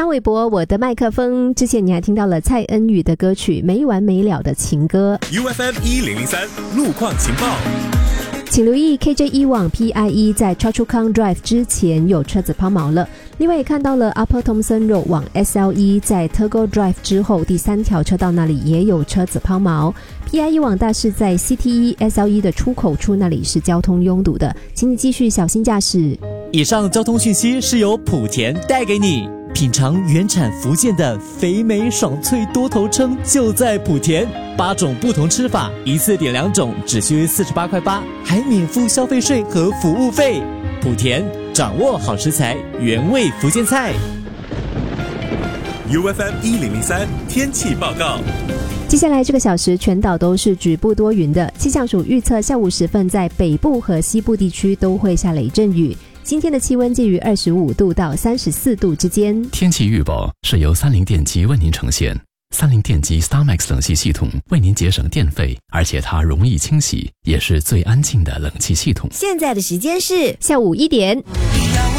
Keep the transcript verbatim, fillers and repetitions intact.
潘玮柏我的麦克风，之前你还听到了蔡恩宇的歌曲没完没了的情歌。 U F M 一零零三路况情报， 请留意 K J 一往 P I E 在 Choa Chu Kang Drive 之前有车子抛锚了。另外也看到了 Upper Thomson Road 往 S L E 在 Turgo Drive 之后第三条车道那里也有车子抛锚。 P I E 往大是在 C T E S L E 的出口处那里是交通拥堵的，请你继续小心驾驶。 以上交通讯息是由莆田带给你。品尝原产福建的肥美爽脆多头称就在莆田，八种不同吃法，一次点两种，只需四十八块八，还免付消费税和服务费。莆田掌握好食材，原味福建菜。 U F M 一零零三天气报告。 接下来这个小时全岛都是局部多云的，气象署预测下午时分在北部和西部地区都会下雷阵雨。今天的气温介于二十五度到三十四度之间。 天气预报是由三菱电机为您呈现。三菱电机 StarMax 冷气系统为您节省电费，而且它容易清洗，也是最安静的冷气系统。 现在的时间是下午一点。